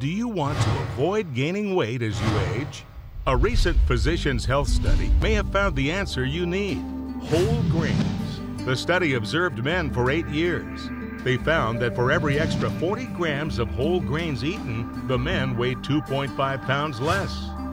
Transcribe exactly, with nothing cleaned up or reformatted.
Do you want to avoid gaining weight as you age? A recent Physicians Health study may have found the answer you need: whole grains. The study observed men for eight years. They found that for every extra forty grams of whole grains eaten, the men weighed two point five pounds less.